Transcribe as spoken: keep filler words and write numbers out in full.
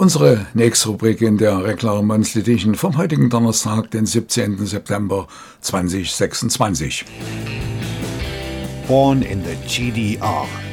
Unsere nächste Rubrik in der Regular Monthly Edition vom heutigen Donnerstag, den siebzehnten September zweitausendsechsundzwanzig. Born in the G D R.